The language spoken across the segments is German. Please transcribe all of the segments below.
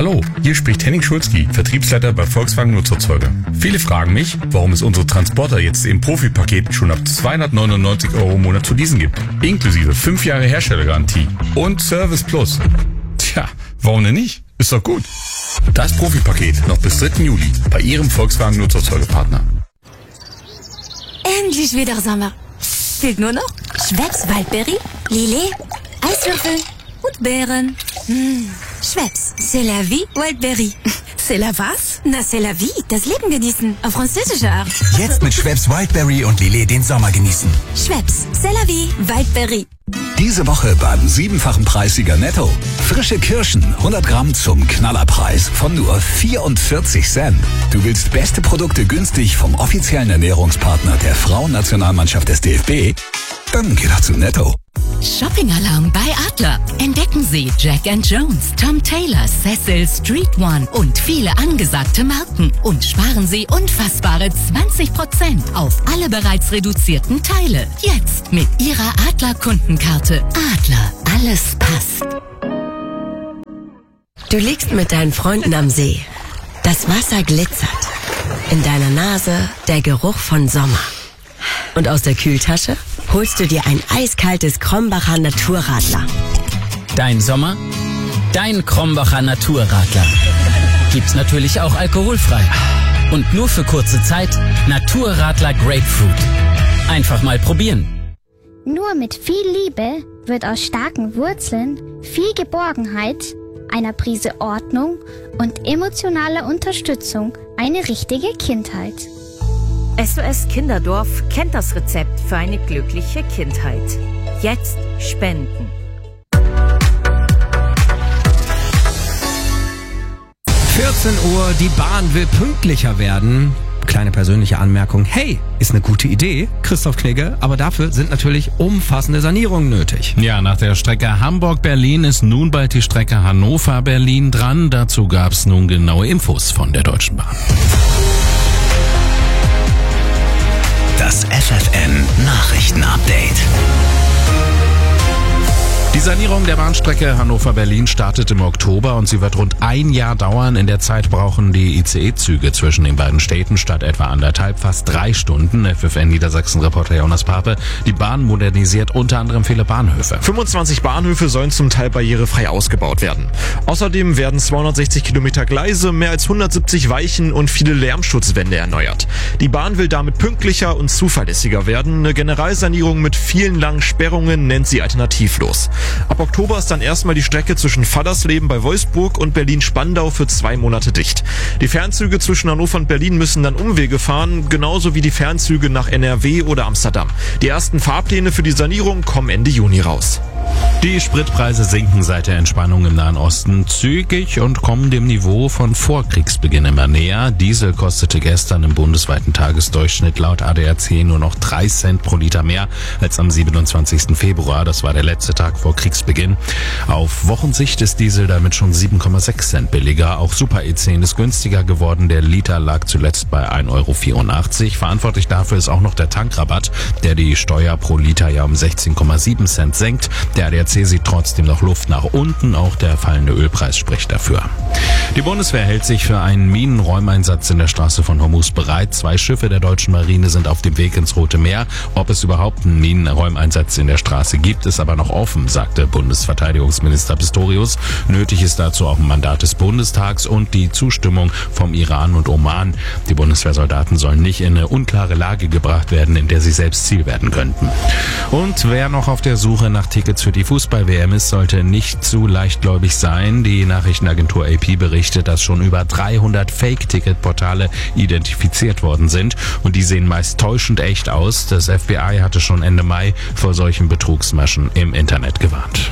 Hallo, hier spricht Henning Schulzki, Vertriebsleiter bei Volkswagen Nutzfahrzeuge. Viele fragen mich, warum es unsere Transporter jetzt im Profi-Paket schon ab 299 € im Monat zu leasen gibt. Inklusive 5 Jahre Herstellergarantie und Service Plus. Tja, warum denn nicht? Ist doch gut. Das Profi-Paket noch bis 3. Juli bei Ihrem Volkswagen Nutzfahrzeuge-Partner. Endlich wieder Sommer. Fehlt nur noch Schweppes Waldbeere, Lillet, Eiswürfel und Beeren. Schweppes, c'est la vie, Waldbeere. C'est la was? Na, c'est la vie, das Leben genießen, auf französische Art. Jetzt mit Schweppes Wildberry und Lillet den Sommer genießen. Schweppes, c'est la vie, Waldbeere. Diese Woche beim 7-fachen Preissieger Netto. Frische Kirschen, 100 Gramm zum Knallerpreis von nur 44 Cent. Du willst beste Produkte günstig vom offiziellen Ernährungspartner der Frauennationalmannschaft des DFB? Dann geh doch zu Netto. Shopping-Alarm bei Adler. Entdecken Sie Jack & Jones, Tom Taylor, Cecil, Street One und viele angesagte Marken. Und sparen Sie unfassbare 20% auf alle bereits reduzierten Teile. Jetzt mit Ihrer Adler-Kundenkarte. Adler, alles passt. Du liegst mit deinen Freunden am See. Das Wasser glitzert. In deiner Nase der Geruch von Sommer. Und aus der Kühltasche holst du dir ein eiskaltes Krombacher Naturradler. Dein Sommer, dein Krombacher Naturradler. Gibt's natürlich auch alkoholfrei. Und nur für kurze Zeit Naturradler Grapefruit. Einfach mal probieren. Nur mit viel Liebe wird aus starken Wurzeln viel Geborgenheit, einer Prise Ordnung und emotionaler Unterstützung eine richtige Kindheit. SOS Kinderdorf kennt das Rezept für eine glückliche Kindheit. Jetzt spenden. 14 Uhr, die Bahn will pünktlicher werden. Kleine persönliche Anmerkung, hey, ist eine gute Idee, Christoph Knigge, aber dafür sind natürlich umfassende Sanierungen nötig. Ja, nach der Strecke Hamburg-Berlin ist nun bald die Strecke Hannover-Berlin dran. Dazu gab's nun genaue Infos von der Deutschen Bahn. Das FFN Nachrichtenupdate. Die Sanierung der Bahnstrecke Hannover-Berlin startet im Oktober und sie wird rund ein Jahr dauern. In der Zeit brauchen die ICE-Züge zwischen den beiden Städten statt etwa 1,5, fast 3 Stunden. FFN Niedersachsen-Reporter Jonas Pape. Die Bahn modernisiert unter anderem viele Bahnhöfe. 25 Bahnhöfe sollen zum Teil barrierefrei ausgebaut werden. Außerdem werden 260 Kilometer Gleise, mehr als 170 Weichen und viele Lärmschutzwände erneuert. Die Bahn will damit pünktlicher und zuverlässiger werden. Eine Generalsanierung mit vielen langen Sperrungen nennt sie alternativlos. Ab Oktober ist dann erstmal die Strecke zwischen Fallersleben bei Wolfsburg und Berlin-Spandau für 2 Monate dicht. Die Fernzüge zwischen Hannover und Berlin müssen dann Umwege fahren, genauso wie die Fernzüge nach NRW oder Amsterdam. Die ersten Fahrpläne für die Sanierung kommen Ende Juni raus. Die Spritpreise sinken seit der Entspannung im Nahen Osten zügig und kommen dem Niveau von Vorkriegsbeginn immer näher. Diesel kostete gestern im bundesweiten Tagesdurchschnitt laut ADAC nur noch 3 Cent pro Liter mehr als am 27. Februar. Das war der letzte Tag vor Kriegsbeginn. Auf Wochensicht ist Diesel damit schon 7,6 Cent billiger. Auch Super E10 ist günstiger geworden. Der Liter lag zuletzt bei 1,84 €. Verantwortlich dafür ist auch noch der Tankrabatt, der die Steuer pro Liter ja um 16,7 Cent senkt. Der ADAC sieht trotzdem noch Luft nach unten, auch der fallende Ölpreis spricht dafür. Die Bundeswehr hält sich für einen Minenräumeinsatz in der Straße von Hormuz bereit. 2 Schiffe der deutschen Marine sind auf dem Weg ins Rote Meer. Ob es überhaupt einen Minenräumeinsatz in der Straße gibt, ist aber noch offen, sagte Bundesverteidigungsminister Pistorius. Nötig ist dazu auch ein Mandat des Bundestags und die Zustimmung vom Iran und Oman. Die Bundeswehrsoldaten sollen nicht in eine unklare Lage gebracht werden, in der sie selbst Ziel werden könnten. Und wer noch auf der Suche nach Tickets für die Fußball-WM ist, sollte nicht zu leichtgläubig sein. Die Nachrichtenagentur AP berichtet, dass schon über 300 Fake-Ticket-Portale identifiziert worden sind und die sehen meist täuschend echt aus. Das FBI hatte schon Ende Mai vor solchen Betrugsmaschen im Internet gewarnt.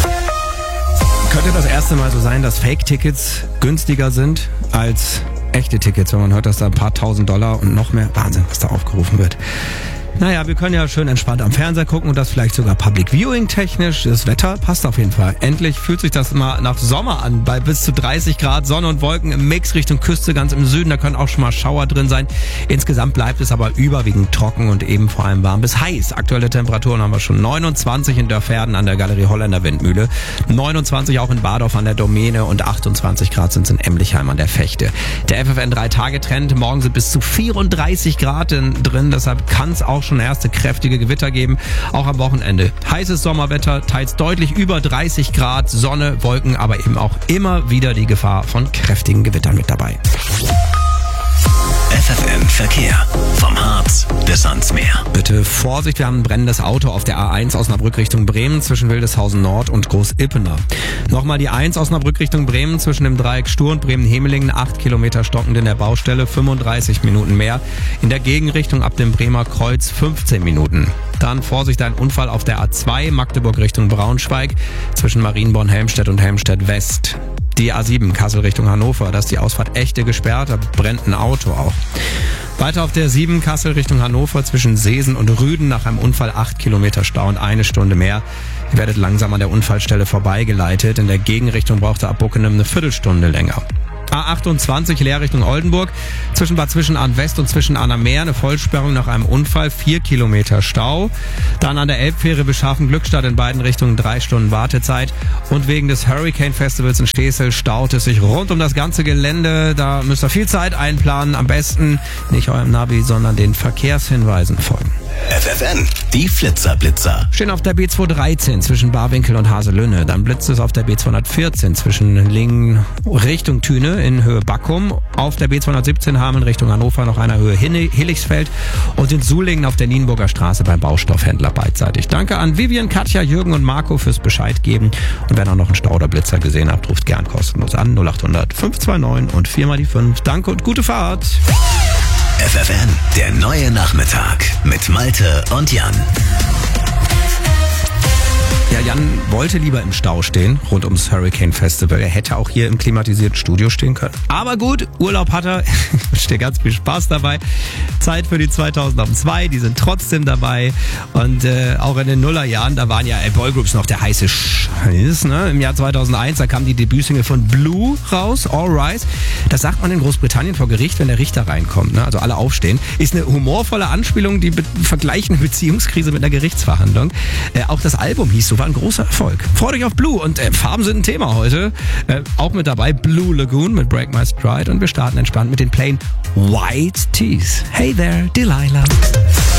Könnte das erste Mal so sein, dass Fake-Tickets günstiger sind als echte Tickets, wenn man hört, dass da ein paar $1.000 und noch mehr, Wahnsinn, was da aufgerufen wird. Naja, wir können ja schön entspannt am Fernseher gucken und das vielleicht sogar Public Viewing technisch. Das Wetter passt auf jeden Fall. Endlich fühlt sich das mal nach Sommer an, bei bis zu 30 Grad Sonne und Wolken im Mix Richtung Küste ganz im Süden. Da können auch schon mal Schauer drin sein. Insgesamt bleibt es aber überwiegend trocken und eben vor allem warm bis heiß. Aktuelle Temperaturen haben wir schon 29 in Dörferden an der Galerie Holländer Windmühle, 29 auch in Badorf an der Domäne und 28 Grad sind es in Emlichheim an der Fechte. Der FFN 3-Tage-Trend, morgen sind bis zu 34 Grad drin, deshalb kann es auch schon erste kräftige Gewitter geben, auch am Wochenende. Heißes Sommerwetter, teils deutlich über 30 Grad, Sonne, Wolken, aber eben auch immer wieder die Gefahr von kräftigen Gewittern mit dabei. FFN Verkehr. Vom Harz bis ans Meer. Bitte Vorsicht, wir haben ein brennendes Auto auf der A1 Osnabrück Richtung Bremen zwischen Wildeshausen Nord und Groß-Ippener. Nochmal die 1 Osnabrück Richtung Bremen zwischen dem Dreieck Stur und Bremen-Hemelingen, 8 Kilometer stockend in der Baustelle, 35 Minuten mehr. In der Gegenrichtung ab dem Bremer Kreuz 15 Minuten. Dann Vorsicht, ein Unfall auf der A2 Magdeburg Richtung Braunschweig zwischen Marienborn-Helmstedt und Helmstedt-West. Die A7 Kassel Richtung Hannover, da ist die Ausfahrt Echte gesperrt, da brennt ein Auto auch. Weiter auf der 7 Kassel Richtung Hannover zwischen Seesen und Rüden nach einem Unfall 8 Kilometer Stau und 1 Stunde mehr. Ihr werdet langsam an der Unfallstelle vorbeigeleitet. In der Gegenrichtung braucht ihr ab Buckenem eine Viertelstunde länger. A28 Leer Richtung Oldenburg, zwischen Bad Zwischenahn West und Zwischenahn am Meer, eine Vollsperrung nach einem Unfall, 4 Kilometer Stau. Dann an der Elbfähre bis Scharfen-Glückstadt in beiden Richtungen 3 Stunden Wartezeit. Und wegen des Hurricane Festivals in Stesel staut es sich rund um das ganze Gelände. Da müsst ihr viel Zeit einplanen. Am besten nicht eurem Navi, sondern den Verkehrshinweisen folgen. FFN, die Flitzer-Blitzer. Stehen auf der B213 zwischen Barwinkel und Haselünne. Dann blitzt es auf der B214 zwischen Lingen Richtung Thüne in Höhe Backum. Auf der B217 Hameln Richtung Hannover noch einer Höhe Hilligsfeld. Und in Sulingen auf der Nienburger Straße beim Baustoffhändler beidseitig. Danke an Vivian, Katja, Jürgen und Marco fürs Bescheid geben. Und wenn ihr noch einen Stau oder Blitzer gesehen habt, ruft gern kostenlos an 0800 529 und 4 mal die 5. Danke und gute Fahrt. FFN, der neue Nachmittag mit Malte und Jan. Ja, Jan wollte lieber im Stau stehen, rund ums Hurricane Festival. Er hätte auch hier im klimatisierten Studio stehen können. Aber gut, Urlaub hat er. Ich wünsche dir ganz viel Spaß dabei. Zeit für die 2002, die sind trotzdem dabei. Und auch in den Nullerjahren, da waren ja Boygroups noch der heiße Scheiß. Ne? Im Jahr 2001, da kam die Debütsingle von Blue raus, All Rise. Das sagt man in Großbritannien vor Gericht, wenn der Richter reinkommt. Ne? Also alle aufstehen. Ist eine humorvolle Anspielung, die vergleichen eine Beziehungskrise mit einer Gerichtsverhandlung. Auch das Album hieß so, war ein großer Erfolg. Freut euch auf Blue und Farben sind ein Thema heute. Auch mit dabei Blue Lagoon mit Break My Stride und wir starten entspannt mit den Plain White Tees. Hey there, Delilah.